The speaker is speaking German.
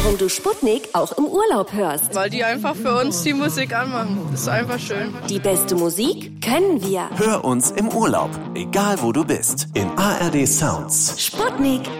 warum du Sputnik auch im Urlaub hörst. Weil die einfach für uns die Musik anmachen. Das ist einfach schön. Die beste Musik können wir. Hör uns im Urlaub, egal wo du bist, in ARD Sounds. Sputnik.